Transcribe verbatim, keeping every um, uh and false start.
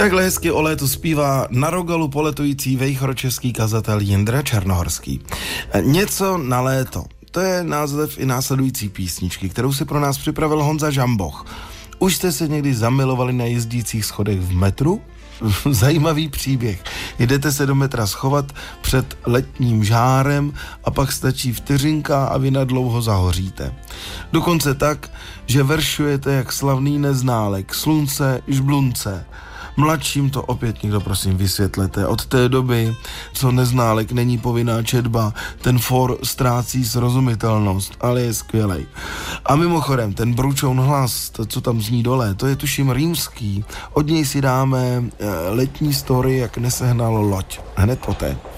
Takhle hezky o létu zpívá na Rogalu poletující vejchoročeský kazatel Jindra Černohorský. Něco na léto. To je název i následující písničky, kterou si pro nás připravil Honza Žamboch. Už jste se někdy zamilovali na jezdících schodech v metru? Zajímavý příběh. Jdete se do metra schovat před letním žárem a pak stačí vteřinka a vy nadlouho zahoříte. Dokonce tak, že veršujete jak slavný neználek, slunce, žblunce. Mladším to opět někdo prosím vysvětlete. Od té doby, co neználek není povinná četba, ten for ztrácí srozumitelnost, ale je skvělej. A mimochodem, ten bručoun hlas, to, co tam zní dole, to je tuším rýmský. Od něj si dáme letní story, jak nesehnal loď. Hned poté.